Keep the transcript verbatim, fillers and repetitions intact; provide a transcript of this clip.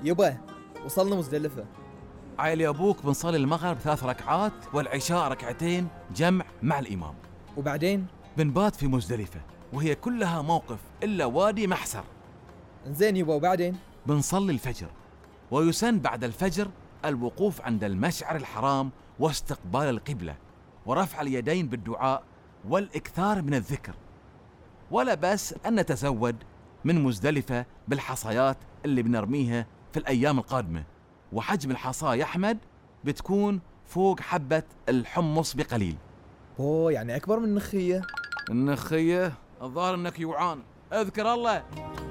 يبا وصلنا مزدلفة. عيل يا ابوك بنصلي المغرب ثلاث ركعات والعشاء ركعتين جمع مع الإمام، وبعدين بنبات في مزدلفة وهي كلها موقف إلا وادي محسر. انزين يبا وبعدين؟ بنصلي الفجر، ويسن بعد الفجر الوقوف عند المشعر الحرام واستقبال القبلة ورفع اليدين بالدعاء والإكثار من الذكر. ولا بس أن نتزود من مزدلفة بالحصيات اللي بنرميها في الأيام القادمة، وحجم الحصاة يا أحمد بتكون فوق حبة الحمص بقليل. اوه يعني أكبر من النخية. النخية الظاهر أنك يوعان، اذكر الله.